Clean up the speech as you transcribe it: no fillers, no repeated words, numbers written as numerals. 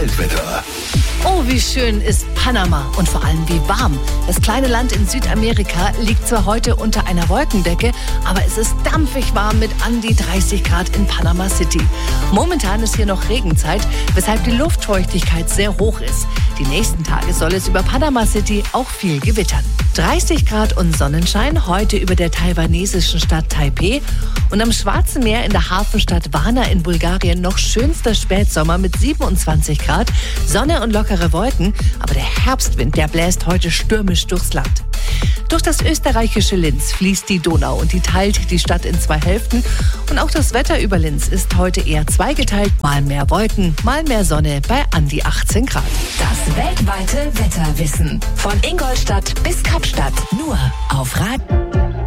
Weltwetter. Oh, wie schön ist Panama und vor allem wie warm. Das kleine Land in Südamerika liegt zwar heute unter einer Wolkendecke, aber es ist dampfig warm mit an die 30 Grad in Panama City. Momentan ist hier noch Regenzeit, weshalb die Luftfeuchtigkeit sehr hoch ist. Die nächsten Tage soll es über Panama City auch viel gewittern. 30 Grad und Sonnenschein heute über der taiwanesischen Stadt Taipeh und am Schwarzen Meer in der Hafenstadt Varna in Bulgarien noch schönster Spätsommer mit 27 Grad, Sonne und lockere Wolken, aber der Herbstwind, der bläst heute stürmisch durchs Land. Durch das österreichische Linz fließt die Donau und die teilt die Stadt in zwei Hälften. Und auch das Wetter über Linz ist heute eher zweigeteilt. Mal mehr Wolken, mal mehr Sonne bei an die 18 Grad. Das weltweite Wetterwissen. Von Ingolstadt bis Kapstadt. Nur auf Radio.